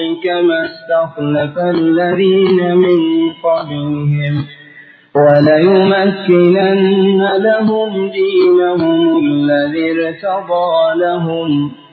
كما استخلف الذين من قبلهم وليمكنن لهم دينهم الذي ارتضى لهم